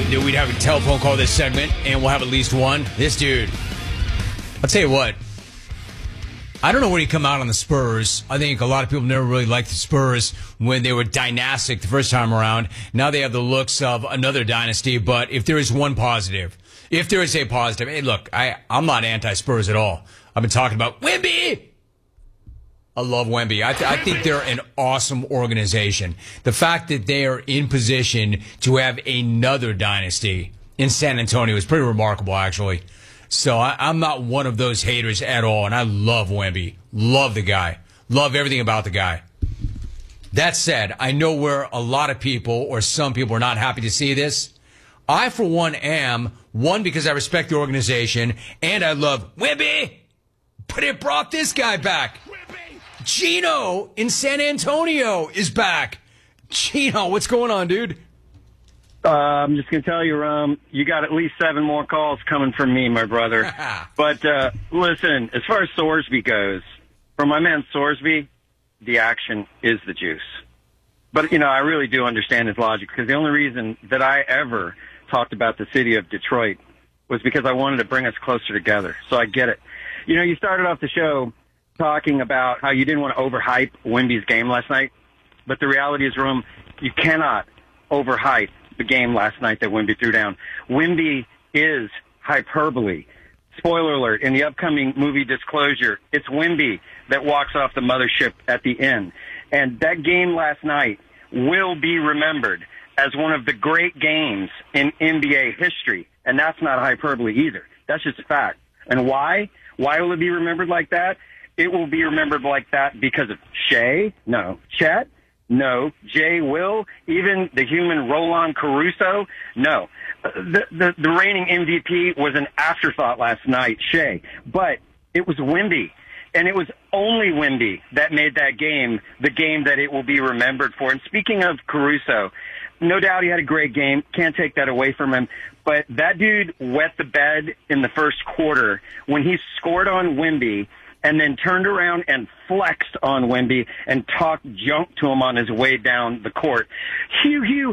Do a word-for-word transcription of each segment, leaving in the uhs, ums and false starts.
knew we'd have a telephone call this segment, and we'll have at least one. This dude, I'll tell you what, I don't know where he come out on the Spurs. I think a lot of people never really liked the Spurs when they were dynastic the first time around. Now they have the looks of another dynasty, but if there is one positive, if there is a positive, hey, look, I, I'm not anti-Spurs at all. I've been talking about Wemby. I love Wemby. I, th- I think they're an awesome organization. The fact that they are in position to have another dynasty in San Antonio is pretty remarkable, actually. So I, I'm not one of those haters at all, and I love Wemby. Love the guy. Love everything about the guy. That said, I know where a lot of people or some people are not happy to see this. I, for one, am. One, because I respect the organization, and I love Wemby, but it brought this guy back. Gino in San Antonio is back. Gino, what's going on, dude? Uh, I'm just going to tell you, Rum, you got at least seven more calls coming from me, my brother. But uh, listen, as far as Sorsby goes, for my man Sorsby, the action is the juice. But, you know, I really do understand his logic, because the only reason that I ever talked about the city of Detroit was because I wanted to bring us closer together. So I get it. You know, you started off the show talking about how you didn't want to overhype Wemby's game last night. But the reality is, Room, you cannot overhype the game last night that Wemby threw down. Wemby is hyperbole. Spoiler alert, in the upcoming movie Disclosure, it's Wemby that walks off the mothership at the end. And that game last night will be remembered as one of the great games in N B A history. And that's not hyperbole either. That's just a fact. And why? Why will it be remembered like that? It will be remembered like that because of Shea? No. Chet? No. Jay Will? Even the human Roland Caruso? No. The, the, the reigning M V P was an afterthought last night, Shea. But it was Wemby. And it was only Wemby that made that game the game that it will be remembered for. And speaking of Caruso, no doubt he had a great game. Can't take that away from him. But that dude wet the bed in the first quarter when he scored on Wemby and then turned around and flexed on Wemby and talked junk to him on his way down the court. Huge, huge,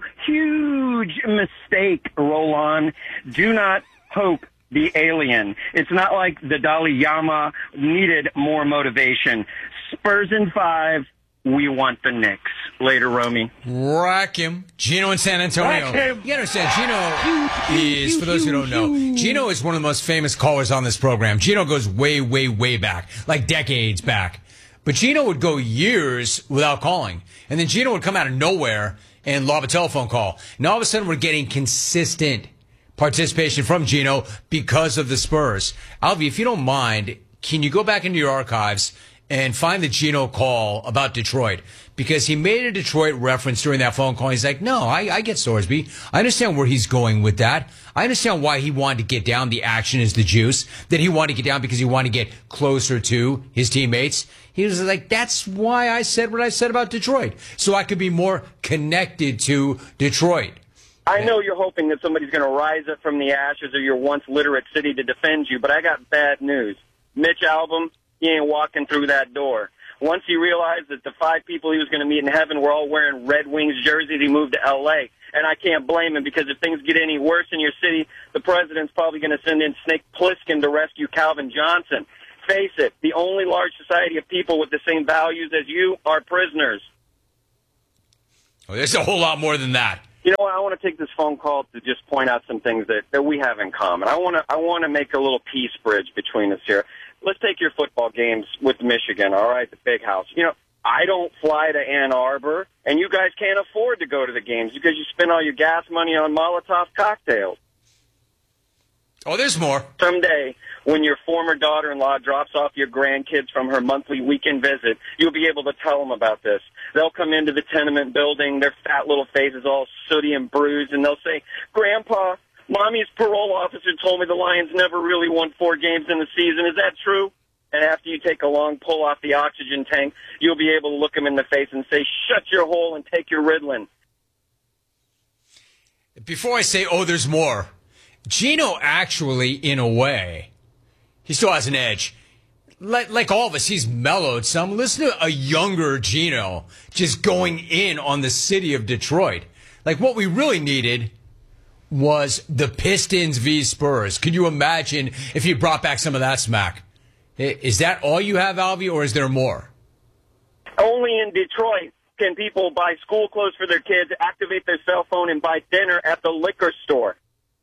huge mistake, Roland. Do not poke the alien. It's not like the Dalai Lama needed more motivation. Spurs in five. We want the Knicks. Later, Romy. Rack him. Gino in San Antonio. You understand, Gino is, for those who don't know, Gino is one of the most famous callers on this program. Gino goes way, way, way back, like decades back. But Gino would go years without calling. And then Gino would come out of nowhere and lob a telephone call. And all of a sudden, we're getting consistent participation from Gino because of the Spurs. Alvy, if you don't mind, can you go back into your archives and find the Gino call about Detroit? Because he made a Detroit reference during that phone call. He's like, no, I, I get Sorsby. I understand where he's going with that. I understand why he wanted to get down. The action is the juice. That he wanted to get down because he wanted to get closer to his teammates. He was like, that's why I said what I said about Detroit. So I could be more connected to Detroit. I know you're hoping that somebody's going to rise up from the ashes of your once literate city to defend you, but I got bad news. Mitch Albom, he ain't walking through that door. Once he realized that the five people he was going to meet in heaven were all wearing Red Wings jerseys, he moved to L A. And I can't blame him, because if things get any worse in your city, the president's probably going to send in Snake Plissken to rescue Calvin Johnson. Face it, the only large society of people with the same values as you are prisoners. Oh, there's a whole lot more than that. You know what? I want to take this phone call to just point out some things that, that we have in common. I want to I want to make a little peace bridge between us here. Let's take your football games with Michigan, all right, the Big House. You know, I don't fly to Ann Arbor, and you guys can't afford to go to the games because you spend all your gas money on Molotov cocktails. Oh, there's more. Someday, when your former daughter-in-law drops off your grandkids from her monthly weekend visit, you'll be able to tell them about this. They'll come into the tenement building, their fat little faces all sooty and bruised, and they'll say, Grandpa, Mommy's parole officer told me the Lions never really won four games in the season. Is that true? And after you take a long pull off the oxygen tank, you'll be able to look them in the face and say, shut your hole and take your Ritalin. Before I say, oh, there's more, Gino actually, in a way, he still has an edge. Like, like all of us, he's mellowed some. Listen to a younger Gino just going in on the city of Detroit. Like, what we really needed was the Pistons v Spurs. Could you imagine if you brought back some of that smack? Is that all you have, Alvy, or is there more? Only in Detroit can people buy school clothes for their kids, activate their cell phone, and buy dinner at the liquor store.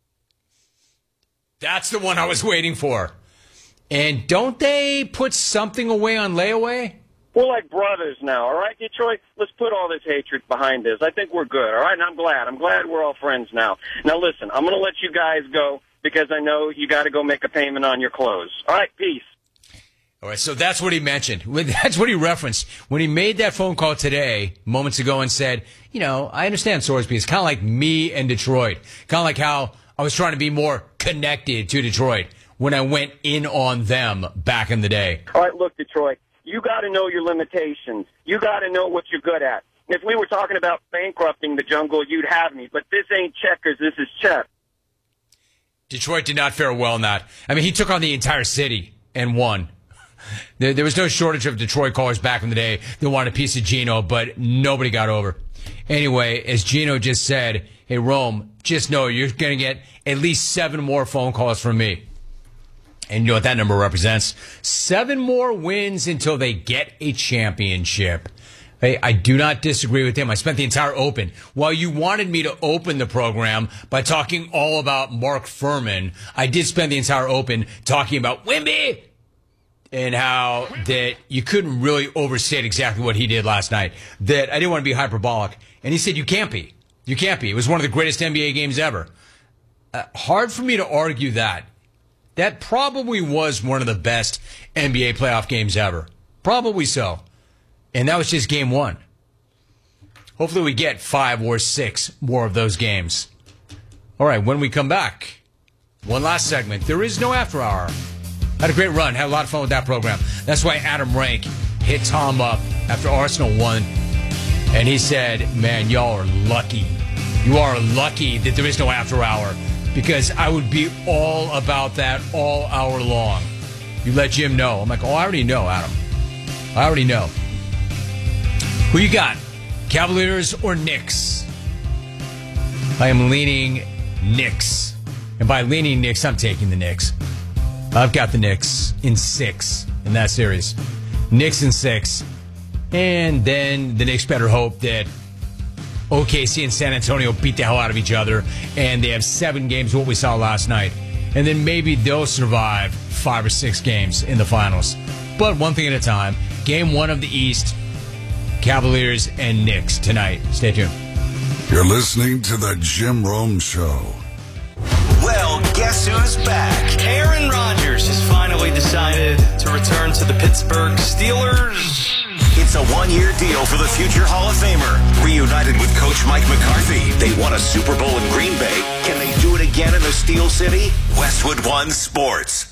That's the one I was waiting for. And don't they put something away on layaway? We're like brothers now, all right, Detroit? Let's put all this hatred behind us. I think we're good, all right? And I'm glad. I'm glad we're all friends now. Now, listen, I'm going to let you guys go because I know you got to go make a payment on your clothes. All right, peace. All right, so that's what he mentioned. That's what he referenced when he made that phone call today, moments ago, and said, you know, I understand Sorsby. It's kind of like me and Detroit. Kind of like how I was trying to be more connected to Detroit when I went in on them back in the day. All right, look, Detroit, you got to know your limitations. You got to know what you're good at. If we were talking about bankrupting the jungle, you'd have me. But this ain't checkers. This is chess. Detroit did not fare well in that. I mean, he took on the entire city and won. There, there was no shortage of Detroit callers back in the day that wanted a piece of Gino, but nobody got over. Anyway, as Gino just said, hey, Rome, just know you're going to get at least seven more phone calls from me. And you know what that number represents? Seven more wins until they get a championship. Hey, I do not disagree with him. I spent the entire Open. While you wanted me to open the program by talking all about Mark Furman, I did spend the entire Open talking about Wimby and how that you couldn't really overstate exactly what he did last night. That I didn't want to be hyperbolic. And he said, you can't be. You can't be. It was one of the greatest N B A games ever. Uh, hard for me to argue that. That probably was one of the best N B A playoff games ever. Probably so. And that was just game one. Hopefully we get five or six more of those games. All right, when we come back, one last segment. There is no after hour. Had a great run. Had a lot of fun with that program. That's why Adam Rank hit Tom up after Arsenal won. And he said, man, y'all are lucky. You are lucky that there is no after hour. Because I would be all about that all hour long. You let Jim know. I'm like, oh, I already know, Adam. I already know. Who you got? Cavaliers or Knicks? I am leaning Knicks. And by leaning Knicks, I'm taking the Knicks. I've got the Knicks in six in that series. Knicks in six. And then the Knicks better hope that O K C and San Antonio beat the hell out of each other, and they have seven games, what we saw last night. And then maybe they'll survive five or six games in the finals. But one thing at a time. Game one of the East, Cavaliers and Knicks tonight. Stay tuned. You're listening to the Jim Rome Show. Well, guess who's back? Aaron Rodgers has finally decided to return to the Pittsburgh Steelers. It's a one-year deal for the future Hall of Famer. Reunited with Coach Mike McCarthy. They won a Super Bowl in Green Bay. Can they do it again in the Steel City? Westwood One Sports.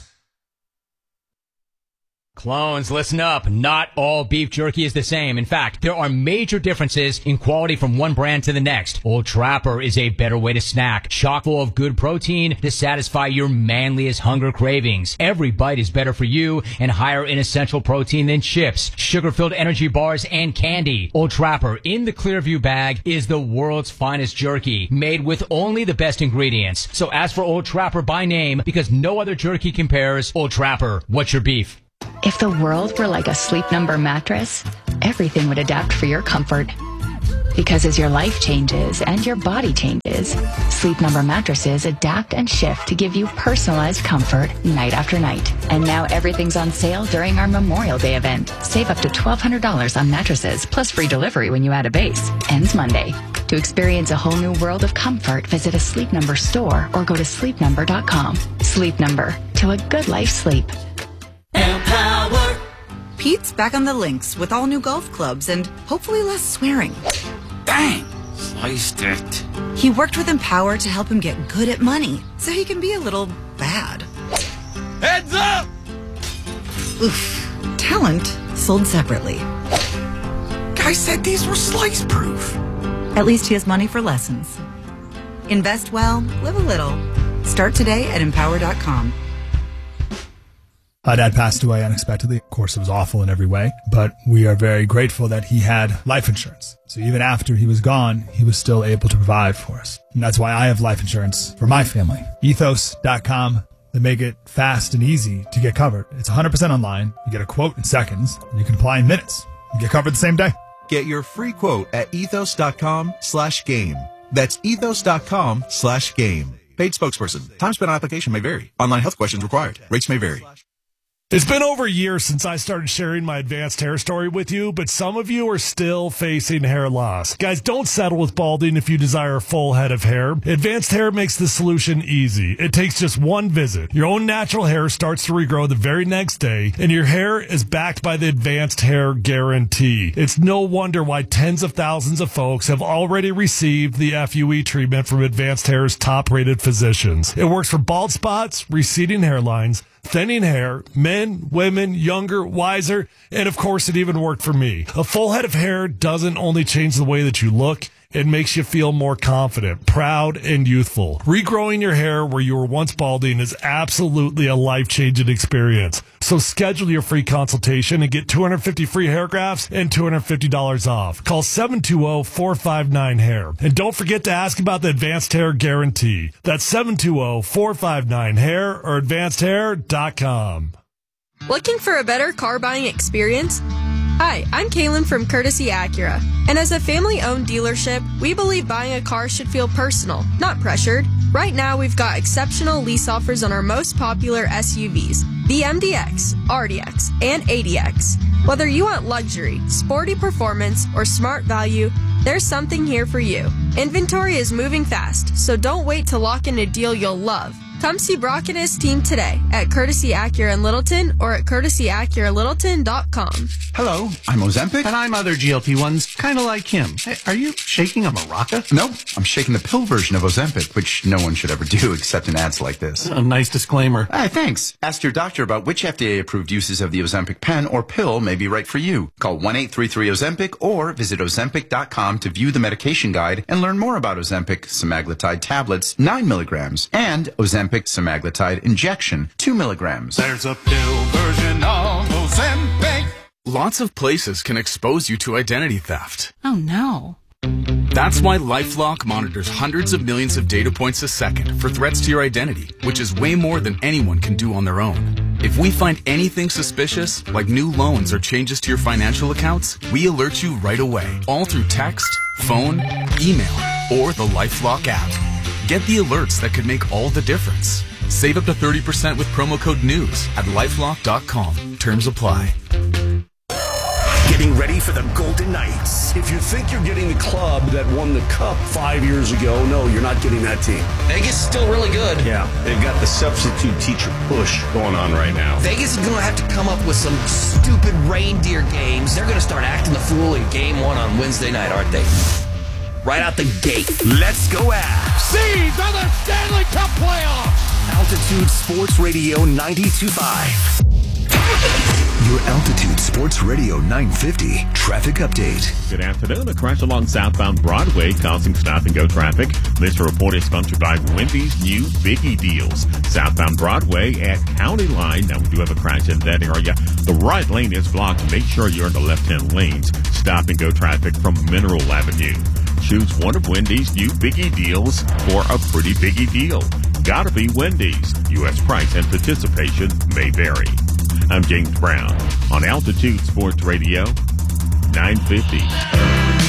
Clones, listen up. Not all beef jerky is the same. In fact, there are major differences in quality from one brand to the next. Old Trapper is a better way to snack. Chock full of good protein to satisfy your manliest hunger cravings. Every bite is better for you and higher in essential protein than chips, sugar-filled energy bars, and candy. Old Trapper in the Clearview bag is the world's finest jerky, made with only the best ingredients. So ask for Old Trapper by name because no other jerky compares. Old Trapper, what's your beef? If the world were like a Sleep Number mattress, everything would adapt for your comfort. Because as your life changes and your body changes, Sleep Number mattresses adapt and shift to give you personalized comfort night after night. And now everything's on sale during our Memorial Day event. Save up to twelve hundred dollars on mattresses, plus free delivery when you add a base. Ends Monday. To experience a whole new world of comfort, visit a Sleep Number store or go to sleep number dot com. Sleep Number. To a good life sleep. Empower. Pete's back on the links with all new golf clubs and hopefully less swearing. Dang, sliced it. He worked with Empower to help him get good at money so he can be a little bad. Heads up! Oof. Talent sold separately. Guy said these were slice proof. At least he has money for lessons. Invest well, live a little. Start today at empower dot com. Uh, Dad passed away unexpectedly. Of course, it was awful in every way, but we are very grateful that he had life insurance. So even after he was gone, he was still able to provide for us. And that's why I have life insurance for my family. ethos dot com. They make it fast and easy to get covered. It's one hundred percent online. You get a quote in seconds, and you can apply in minutes. You get covered the same day. Get your free quote at ethos dot com slash game. That's ethos dot com slash game. Paid spokesperson. Time spent on application may vary. Online health questions required. Rates may vary. It's been over a year since I started sharing my advanced hair story with you, but some of you are still facing hair loss. Guys, don't settle with balding if you desire a full head of hair. Advanced Hair makes the solution easy. It takes just one visit. Your own natural hair starts to regrow the very next day, and your hair is backed by the Advanced Hair Guarantee. It's no wonder why tens of thousands of folks have already received the F U E treatment from Advanced Hair's top-rated physicians. It works for bald spots, receding hairlines, thinning hair, men, women, younger, wiser, and of course it even worked for me. A full head of hair doesn't only change the way that you look, it makes you feel more confident, proud, and youthful. Regrowing your hair where you were once balding is absolutely a life-changing experience. So schedule your free consultation and get two hundred fifty free hair grafts and two hundred fifty dollars off. Call seven two zero, four five nine, hair. And don't forget to ask about the Advanced Hair Guarantee. That's seven two zero, four five nine, hair or advanced hair dot com. Looking for a better car buying experience? Hi, I'm Kaylin from Courtesy Acura, and as a family-owned dealership, we believe buying a car should feel personal, not pressured. Right now, we've got exceptional lease offers on our most popular S U Vs, the M D X, R D X, and A D X. Whether you want luxury, sporty performance, or smart value, there's something here for you. Inventory is moving fast, so don't wait to lock in a deal you'll love. Come see Brock and his team today at Courtesy Acura in Littleton or at courtesy acura littleton dot com. Hello, I'm Ozempic. And I'm other G L P ones, kind of like him. Hey, are you shaking a maraca? No, I'm shaking the pill version of Ozempic, which no one should ever do except in ads like this. A nice disclaimer. Hey, thanks. Ask your doctor about which F D A-approved uses of the Ozempic pen or pill may be right for you. Call one eight three three Ozempic or visit ozempic dot com to view the medication guide and learn more about Ozempic semaglutide tablets, nine milligrams, and Ozempic semaglutide injection, two milligrams. There's a pill version of Ozempic. Lots of places can expose you to identity theft. Oh, no. That's why LifeLock monitors hundreds of millions of data points a second for threats to your identity, which is way more than anyone can do on their own. If we find anything suspicious, like new loans or changes to your financial accounts, we alert you right away, all through text, phone, email, or the LifeLock app. Get the alerts that could make all the difference. Save up to thirty percent with promo code NEWS at lifelock dot com. Terms apply. Getting ready for the Golden Knights. If you think you're getting the club that won the cup five years ago, no, you're not getting that team. Vegas is still really good. Yeah, they've got the substitute teacher push going on right now. Vegas is going to have to come up with some stupid reindeer games. They're going to start acting the fool in game one on Wednesday night, aren't they? Right out the gate. Let's go Avs. These are the Stanley Cup playoffs. Altitude Sports Radio ninety-two point five. Your Altitude Sports Radio nine fifty traffic update. Good afternoon. A crash along southbound Broadway causing stop-and-go traffic. This report is sponsored by Wendy's new Biggie Deals. Southbound Broadway at County Line. Now, we do have a crash in that area. The right lane is blocked. Make sure you're in the left-hand lanes. Stop-and-go traffic from Mineral Avenue. Choose one of Wendy's new Biggie Deals for a pretty biggie deal. Gotta be Wendy's. U S price and participation may vary. I'm James Brown on Altitude Sports Radio nine fifty.